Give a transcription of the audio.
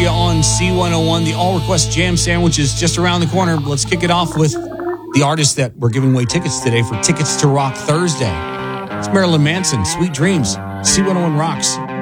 you on C101. The All Request Jam Sandwich is just around the corner. Let's kick it off with the artist that we're giving away tickets today for Tickets to Rock Thursday. It's Marilyn Manson, Sweet Dreams. C101 rocks.